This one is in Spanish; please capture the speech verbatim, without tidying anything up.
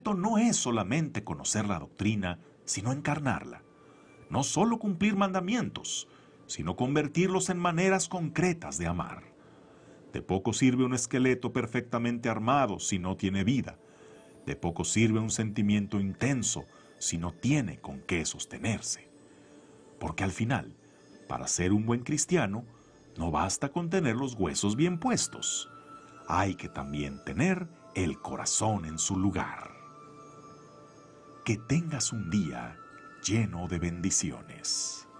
no es solamente conocer la doctrina, sino encarnarla. No solo cumplir mandamientos, sino convertirlos en maneras concretas de amar. De poco sirve un esqueleto perfectamente armado si no tiene vida. De poco sirve un sentimiento intenso si no tiene con qué sostenerse. Porque al final, para ser un buen cristiano, no basta con tener los huesos bien puestos. Hay que también tener el corazón en su lugar. Que tengas un día lleno de bendiciones.